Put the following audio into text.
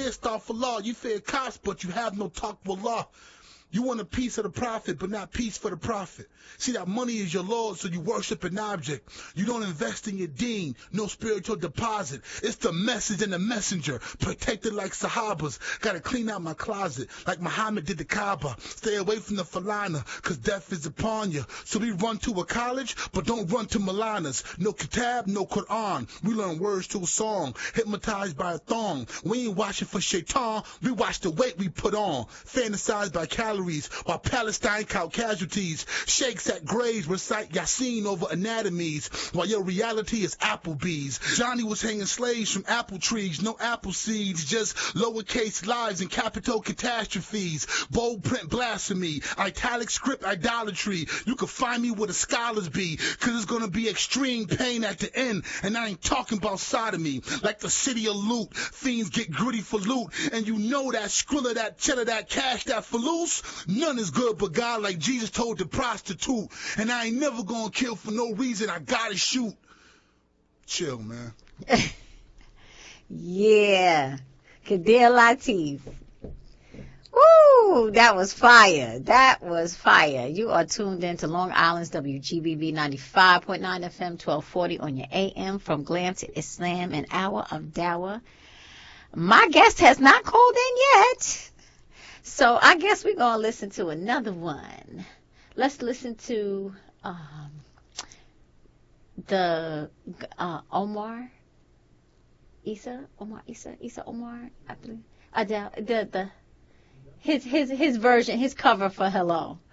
astaghfirullah. You fear cops, but you have no taqwallah. You want a piece of the prophet, but not peace for the prophet. See, that money is your Lord, so you worship an object. You don't invest in your deen, no spiritual deposit. It's the message and the messenger, protected like Sahabas. Gotta clean out my closet, like Muhammad did the Kaaba. Stay away from the falana, cause death is upon you. So we run to a college, but don't run to Malanas. No kitab, no Quran. We learn words to a song, hypnotized by a thong. We ain't watching for shaitan, we watch the weight we put on. Fantasized by calories, while Palestine count casualties. Sheikhs at graves recite Yasin over anatomies, while your reality is Applebee's. Johnny was hanging slaves from apple trees, no apple seeds, just lowercase lives and capital catastrophes. Bold print blasphemy, italic script idolatry. You can find me where the scholars be, cause it's gonna be extreme pain at the end, and I ain't talking about sodomy. Like the city of loot, fiends get gritty for loot, and you know that Skrilla, that cheddar, that cash, that faloosh, none is good but God, like Jesus told the prostitute. And I ain't never gonna kill for no reason, I gotta shoot. Chill, man. Yeah. Kadir Latif. Woo! That was fire. That was fire. You are tuned in to Long Island's WGBB 95.9 FM 1240 on your AM, from Glam to Islam, an hour of dawah. My guest has not called in yet, so I guess we're going to listen to another one. Let's listen to the Omar Issa, I believe. Adele, his version, his cover for Hello.